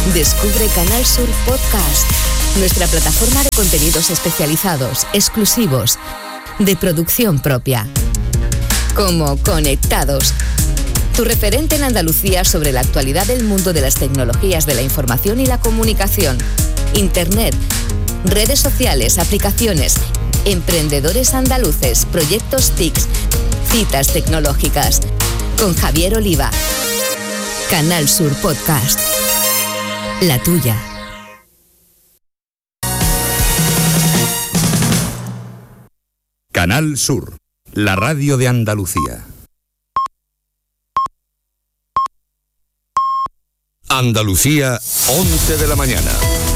Descubre Canal Sur Podcast, nuestra plataforma de contenidos especializados, exclusivos, de producción propia. Como Conectados, tu referente en Andalucía sobre la actualidad del mundo de las tecnologías de la información y la comunicación, Internet, redes sociales, aplicaciones, emprendedores andaluces, proyectos TICs, citas tecnológicas. Con Javier Oliva. Canal Sur Podcast. La tuya. Canal Sur, la radio de Andalucía. Andalucía, 11 de la mañana.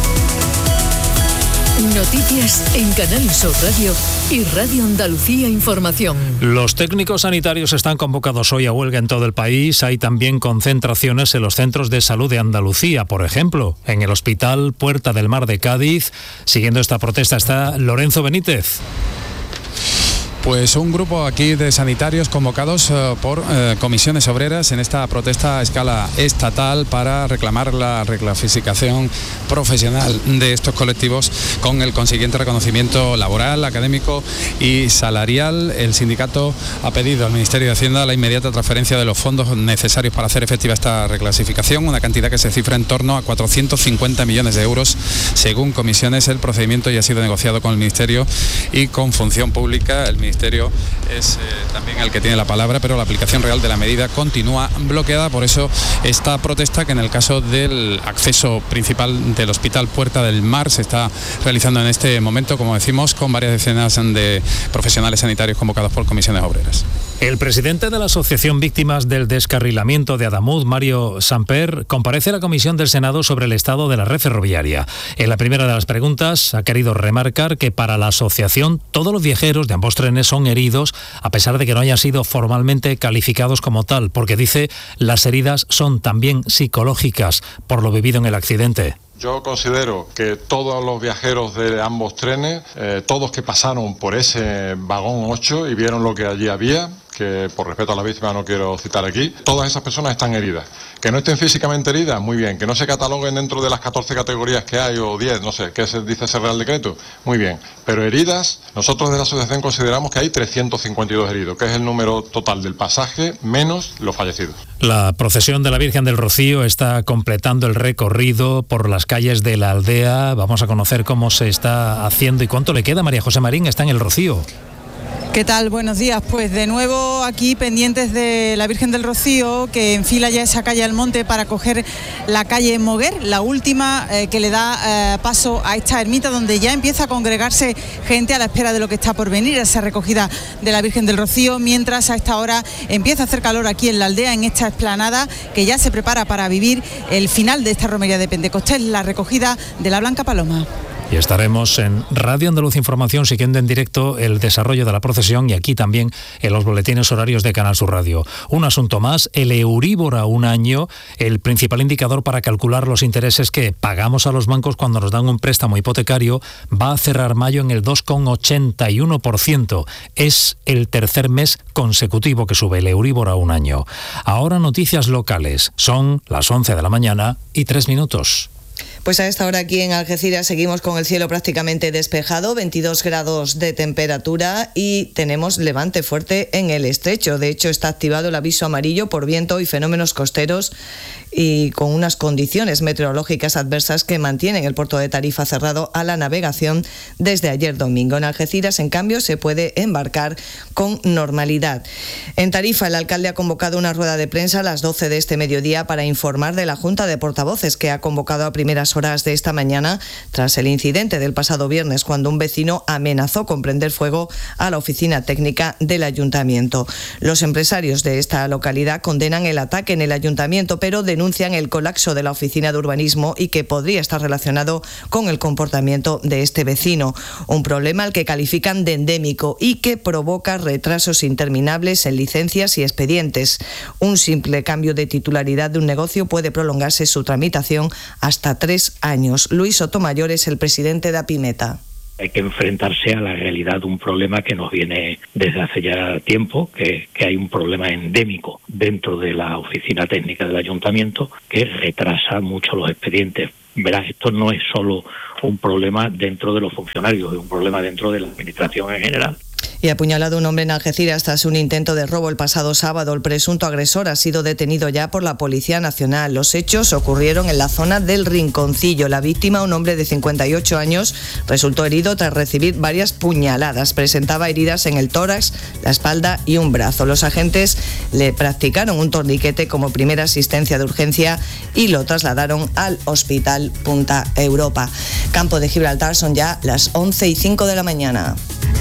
Noticias en Canal Sur Radio y Radio Andalucía Información. Los técnicos sanitarios están convocados hoy a huelga en todo el país. Hay también concentraciones en los centros de salud de Andalucía, por ejemplo, en el Hospital Puerta del Mar de Cádiz. Siguiendo esta protesta está Lorenzo Benítez. Pues un grupo aquí de sanitarios convocados por comisiones obreras en esta protesta a escala estatal para reclamar la reclasificación profesional de estos colectivos con el consiguiente reconocimiento laboral, académico y salarial. El sindicato ha pedido al Ministerio de Hacienda la inmediata transferencia de los fondos necesarios para hacer efectiva esta reclasificación, una cantidad que se cifra en torno a 450 millones de euros. Según comisiones, el procedimiento ya ha sido negociado con el Ministerio y con Función Pública. El Ministerio es también el que tiene la palabra, pero la aplicación real de la medida continúa bloqueada. Por eso esta protesta, que en el caso del acceso principal del Hospital Puerta del Mar se está realizando en este momento, como decimos, con varias decenas de profesionales sanitarios convocados por comisiones obreras. El presidente de la Asociación Víctimas del Descarrilamiento de Adamuz, Mario Samper, comparece a la Comisión del Senado sobre el estado de la red ferroviaria. En la primera de las preguntas ha querido remarcar que para la asociación todos los viajeros de ambos trenes son heridos, a pesar de que no hayan sido formalmente calificados como tal, porque dice las heridas son también psicológicas por lo vivido en el accidente. Yo considero que todos los viajeros de ambos trenes, todos que pasaron por ese vagón 8 y vieron lo que allí había, que por respeto a la víctima no quiero citar aquí, todas esas personas están heridas. Que no estén físicamente heridas, muy bien. Que no se cataloguen dentro de las 14 categorías que hay, o 10, no sé, ¿qué dice ese Real Decreto? Muy bien. Pero heridas, nosotros de la asociación consideramos que hay 352 heridos, que es el número total del pasaje menos los fallecidos. La procesión de la Virgen del Rocío está completando el recorrido por las calles de la aldea. Vamos a conocer cómo se está haciendo y cuánto le queda. María José Marín está en el Rocío. ¿Qué tal? Buenos días. Pues de nuevo aquí pendientes de la Virgen del Rocío, que enfila ya esa calle Almonte para coger la calle Moguer, la última que le da paso a esta ermita, donde ya empieza a congregarse gente a la espera de lo que está por venir, esa recogida de la Virgen del Rocío, mientras a esta hora empieza a hacer calor aquí en la aldea, en esta explanada que ya se prepara para vivir el final de esta romería de Pentecostés, la recogida de la Blanca Paloma. Y estaremos en Radio Andalucía Información siguiendo en directo el desarrollo de la procesión y aquí también en los boletines horarios de Canal Sur Radio. Un asunto más, el Euríbor a un año, el principal indicador para calcular los intereses que pagamos a los bancos cuando nos dan un préstamo hipotecario, va a cerrar mayo en el 2,81%. Es el tercer mes consecutivo que sube el Euríbor a un año. Ahora noticias locales. Son las 11 de la mañana y 3 minutos. Pues a esta hora aquí en Algeciras seguimos con el cielo prácticamente despejado, 22 grados de temperatura y tenemos levante fuerte en el estrecho. De hecho, está activado el aviso amarillo por viento y fenómenos costeros y con unas condiciones meteorológicas adversas que mantienen el puerto de Tarifa cerrado a la navegación desde ayer domingo. En Algeciras, en cambio, se puede embarcar con normalidad. En Tarifa, el alcalde ha convocado una rueda de prensa a las 12 de este mediodía para informar de la Junta de Portavoces que ha convocado a primeras horas de esta mañana tras el incidente del pasado viernes cuando un vecino amenazó con prender fuego a la oficina técnica del ayuntamiento. Los empresarios de esta localidad condenan el ataque en el ayuntamiento, pero denuncian el colapso de la oficina de urbanismo y que podría estar relacionado con el comportamiento de este vecino. Un problema al que califican de endémico y que provoca retrasos interminables en licencias y expedientes. Un simple cambio de titularidad de un negocio puede prolongarse su tramitación hasta 3 años. Luis Sotomayor es el presidente de APIMETA. Hay que enfrentarse a la realidad de un problema que nos viene desde hace ya tiempo, que hay un problema endémico dentro de la oficina técnica del ayuntamiento que retrasa mucho los expedientes. Verás, esto no es solo un problema dentro de los funcionarios, es un problema dentro de la administración en general. Y apuñalado un hombre en Algeciras tras un intento de robo el pasado sábado. El presunto agresor ha sido detenido ya por la Policía Nacional. Los hechos ocurrieron en la zona del Rinconcillo. La víctima, un hombre de 58 años, resultó herido tras recibir varias puñaladas. Presentaba heridas en el tórax, la espalda y un brazo. Los agentes le practicaron un torniquete como primera asistencia de urgencia y lo trasladaron al Hospital Punta Europa. Campo de Gibraltar, son ya las 11:05 de la mañana.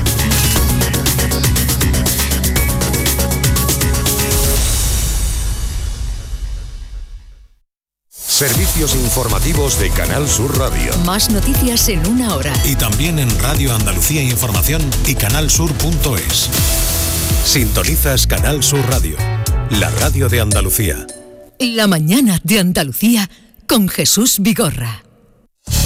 Servicios informativos de Canal Sur Radio. Más noticias en una hora. Y también en Radio Andalucía Información y canalsur.es. Sintonizas Canal Sur Radio, la radio de Andalucía. La mañana de Andalucía con Jesús Vigorra.